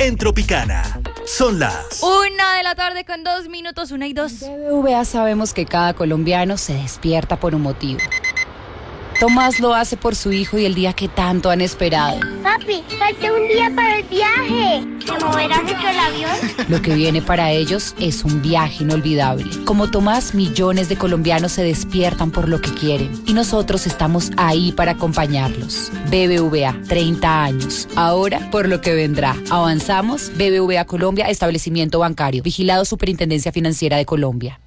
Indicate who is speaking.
Speaker 1: en Tropicana. Son las
Speaker 2: 1:02 p.m, 1 y 2.
Speaker 3: BBVA sabemos que cada colombiano se despierta por un motivo. Tomás lo hace por su hijo y el día que tanto han esperado.
Speaker 4: Papi, falta un día para el viaje. ¿Se moverá mucho el avión?
Speaker 3: Lo que viene para ellos es un viaje inolvidable. Como Tomás, millones de colombianos se despiertan por lo que quieren y nosotros estamos ahí para acompañarlos. BBVA, 30 años. Ahora, por lo que vendrá. Avanzamos. BBVA Colombia, establecimiento bancario. Vigilado Superintendencia Financiera de Colombia.